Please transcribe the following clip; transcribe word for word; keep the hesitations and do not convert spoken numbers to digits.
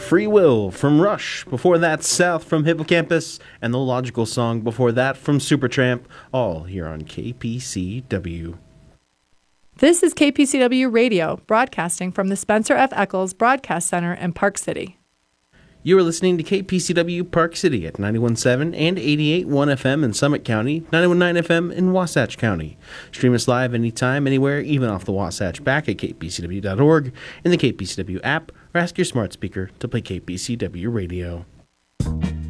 Free Will from Rush. Before that, South from Hippocampus. And the Logical Song before that from Supertramp. All here on K P C W. This is K P C W Radio, broadcasting from the Spencer F. Eccles Broadcast Center in Park City. You are listening to K P C W Park City at ninety-one point seven and eighty-eight point one F M in Summit County, ninety-one point nine F M in Wasatch County. Stream us live anytime, anywhere, even off the Wasatch back at K P C W dot org, in the K P C W app, or ask your smart speaker to play K P C W Radio.